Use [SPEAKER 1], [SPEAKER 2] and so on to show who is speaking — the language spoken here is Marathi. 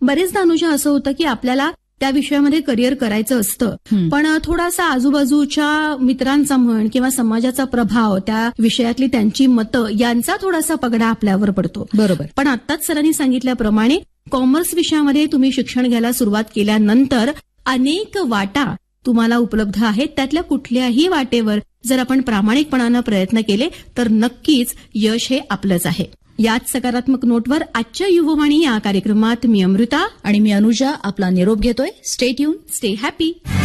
[SPEAKER 1] बरेचदा अनुजा असं होतं की आपल्याला त्या विषयामध्ये करिअर करायचं असतं, पण थोडासा आजूबाजूच्या मित्रांचा म्हण किंवा समाजाचा प्रभाव, त्या विषयातली त्यांची मतं यांचा थोडासा पगडा आपल्यावर पडतो.
[SPEAKER 2] बरोबर.
[SPEAKER 1] पण आत्ताच सरांनी सांगितल्याप्रमाणे कॉमर्स विषयामध्ये तुम्ही शिक्षण घ्यायला सुरुवात केल्यानंतर अनेक वाटा तुम्हाला उपलब्ध आहेत. त्यातल्या कुठल्याही वाटेवर जर आपण प्रामाणिकपणानं प्रयत्न केले तर नक्कीच यश हे आपलंच आहे. याच सकारात्मक नोटवर आजच्या युववाणी या कार्यक्रमात मी अमृता
[SPEAKER 2] आणि मी अनुजा आपला निरोप घेतोय. Stay tune,
[SPEAKER 1] stay happy.